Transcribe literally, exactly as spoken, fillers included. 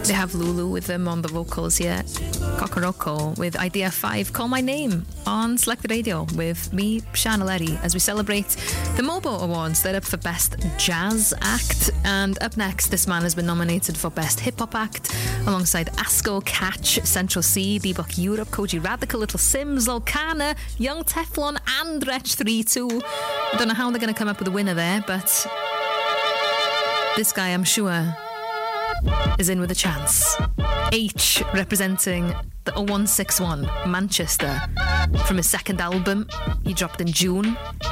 They have Lulu with them on the vocals here. Kokoroko with Idea five, Call My Name on Selected Radio with me, Sian Aleri, as we celebrate the Mobo Awards. They're up for Best Jazz Act, and up next, this man has been nominated for Best Hip Hop Act alongside Asco, Catch, Central C, Bebop Europe, Koji Radical, Little Sims, Lolcana, Young Teflon, and Wretch three two. I don't know how they're going to come up with a winner there, but this guy, I'm sure, is in with a chance. H, representing the oh one six one, Manchester, from his second album he dropped in June.